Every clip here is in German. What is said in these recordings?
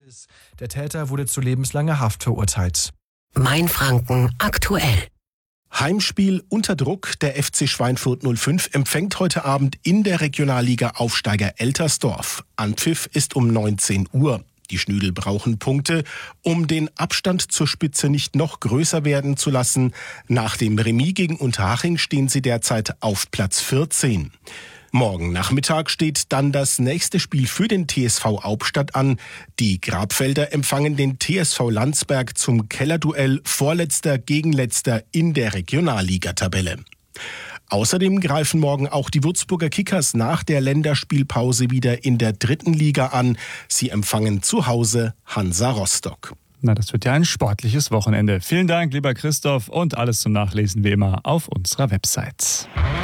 Der Täter wurde zu lebenslanger Haft verurteilt. Mainfranken aktuell. Heimspiel unter Druck. Der FC Schweinfurt 05 empfängt heute Abend in der Regionalliga Aufsteiger Eltersdorf. Anpfiff ist um 19 Uhr. Die Schnüdel brauchen Punkte, um den Abstand zur Spitze nicht noch größer werden zu lassen. Nach dem Remis gegen Unterhaching stehen sie derzeit auf Platz 14. Morgen Nachmittag steht dann das nächste Spiel für den TSV Hauptstadt an. Die Grabfelder empfangen den TSV Landsberg zum Kellerduell Vorletzter gegen Letzter in der Regionalligatabelle. Außerdem greifen morgen auch die Würzburger Kickers nach der Länderspielpause wieder in der 3. Liga an. Sie empfangen zu Hause Hansa Rostock. Na, das wird ja ein sportliches Wochenende. Vielen Dank, lieber Christoph, und alles zum Nachlesen wie immer auf unserer Website.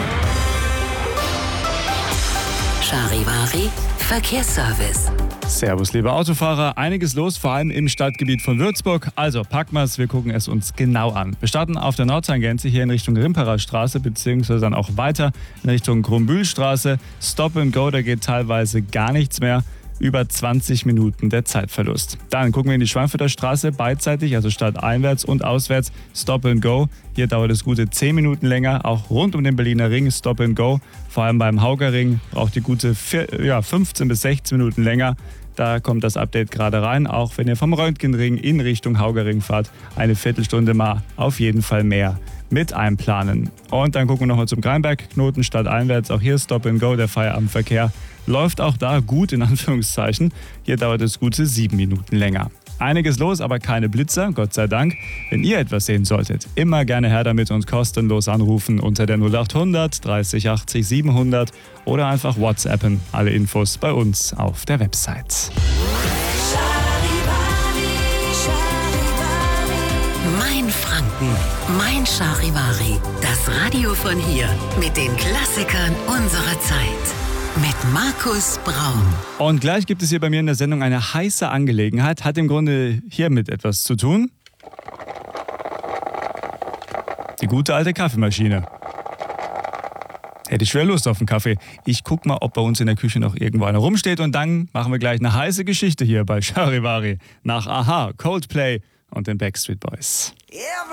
Charivari Verkehrsservice. Servus, liebe Autofahrer. Einiges los, vor allem im Stadtgebiet von Würzburg. Also packen wir's, wir gucken es uns genau an. Wir starten auf der Nordtangente hier in Richtung Rimperer Straße, beziehungsweise dann auch weiter in Richtung Krumbühlstraße. Stop and Go, da geht teilweise gar nichts mehr. Über 20 Minuten der Zeitverlust. Dann gucken wir in die Schweinfurter Straße beidseitig, also stadteinwärts und auswärts. Stop and Go. Hier dauert es gute 10 Minuten länger. Auch rund um den Berliner Ring Stop and Go. Vor allem beim Hauger Ring braucht die gute 15 bis 16 Minuten länger. Da kommt das Update gerade rein. Auch wenn ihr vom Röntgenring in Richtung Hauger Ring fahrt, eine Viertelstunde mal auf jeden Fall mehr mit einplanen. Und dann gucken wir nochmal zum Greinberg-Knoten stadteinwärts. Auch hier Stop and Go, der Feierabendverkehr läuft auch da gut, in Anführungszeichen. Hier dauert es gute 7 Minuten länger. Einiges los, aber keine Blitzer, Gott sei Dank. Wenn ihr etwas sehen solltet, immer gerne her damit und kostenlos anrufen unter der 0800 30 80 700 oder einfach WhatsAppen. Alle Infos bei uns auf der Website. Mainfranken, Mein Charivari. Das Radio von hier mit den Klassikern unserer Zeit. Mit Markus Braun. Und gleich gibt es hier bei mir in der Sendung eine heiße Angelegenheit. Hat im Grunde hiermit etwas zu tun. Die gute alte Kaffeemaschine. Hätte ich schwer Lust auf einen Kaffee. Ich guck mal, ob bei uns in der Küche noch irgendwo einer rumsteht. Und dann machen wir gleich eine heiße Geschichte hier bei Charivari. Nach Aha, Coldplay und den Backstreet Boys.